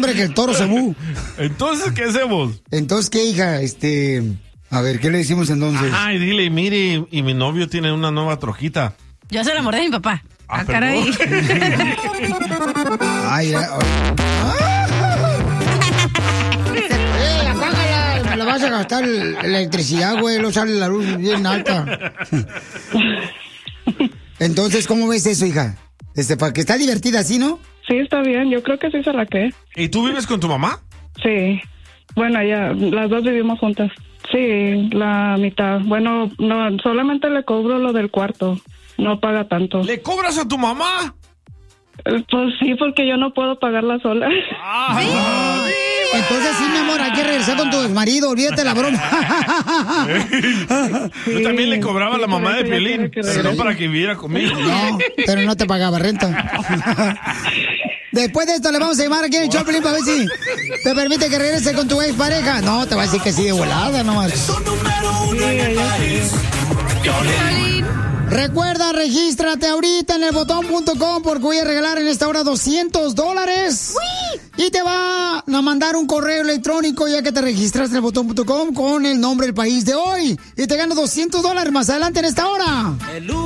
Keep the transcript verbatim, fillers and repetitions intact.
nombre que el toro cebú. Entonces, ¿qué hacemos? Entonces, ¿qué, hija? Este... A ver, ¿qué le decimos entonces? Ay, dile, mire, y mi novio tiene una nueva trojita. Yo se la mordé a mi papá. Ah, Ah, caray. Ay, ay, ¡eh, apágala! Me la vas a gastar la electricidad, güey. Lo sale la luz bien alta. Entonces, ¿cómo ves eso, hija? Este, para que está divertida así, ¿no? Sí, está bien. Yo creo que sí se la que. ¿Y tú vives con tu mamá? Sí. Bueno, ya, las dos vivimos juntas. Sí, la mitad. Bueno, no, solamente le cobro lo del cuarto. No paga tanto. ¿Le cobras a tu mamá? Eh, Pues sí, porque yo no puedo pagarla sola. Ah, ¿Sí? Entonces sí, mi amor, hay que regresar con tu exmarido. Olvídate la broma. Yo también le cobraba a la Sí, mamá por de eso ya Piolín, quiere que pero no regrese. para que viviera conmigo. No, pero no te pagaba renta. Después de esto le vamos a llamar aquí en el Choplin para ver si te permite que regrese con tu expareja. No, te va a decir que sí de volada nomás. Recuerda, regístrate ahorita en el botón punto com porque voy a regalar en esta hora doscientos dólares. Y te va a mandar un correo electrónico ya que te registraste en el botón punto com con el nombre del país de hoy. Y te gano doscientos dólares más adelante en esta hora.